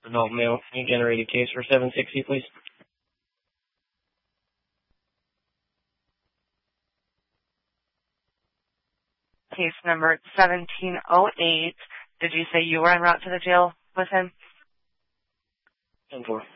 Adult male. Can you generate a case for 760, please? Case number 1708. Did you say you were en route to the jail with him? 10-4.